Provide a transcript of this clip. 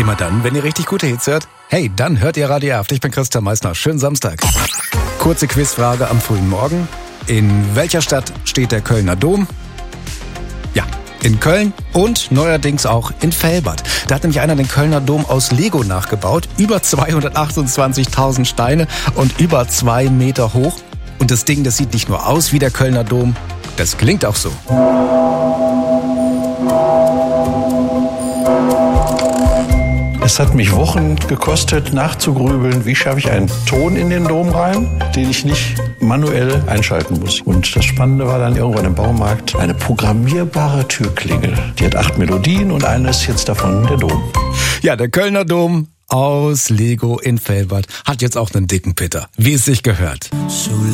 Immer dann, wenn ihr richtig gute Hits hört. Hey, dann hört ihr Radio Erft. Ich bin Christian Meissner. Schönen Samstag. Kurze Quizfrage am frühen Morgen. In welcher Stadt steht der Kölner Dom? Ja, in Köln und neuerdings auch in Velbert. Da hat nämlich einer den Kölner Dom aus Lego nachgebaut. Über 228.000 Steine und über 2 Meter hoch. Und das Ding, das sieht nicht nur aus wie der Kölner Dom, das klingt auch so. Es hat mich Wochen gekostet, nachzugrübeln, wie schaffe ich einen Ton in den Dom rein, den ich nicht manuell einschalten muss. Und das Spannende war dann irgendwann im Baumarkt eine programmierbare Türklingel. Die hat 8 Melodien und eine ist jetzt davon der Dom. Ja, der Kölner Dom aus Lego in Velbert hat jetzt auch einen dicken Pitter, wie es sich gehört.